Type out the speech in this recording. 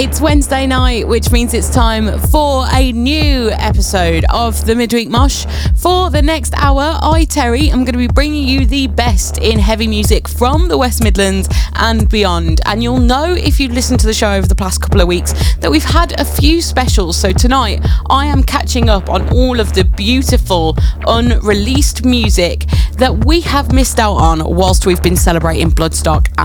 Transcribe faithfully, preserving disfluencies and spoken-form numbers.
It's Wednesday night, which means it's time for a new episode of the Midweek Mosh. For the next hour, I, Terry, am going to be bringing you the best in heavy music from the West Midlands and beyond. And you'll know if you've listened to the show over the past couple of weeks that we've had a few specials. So tonight, I am catching up on all of the beautiful, unreleased music that we have missed out on whilst we've been celebrating Bloodstock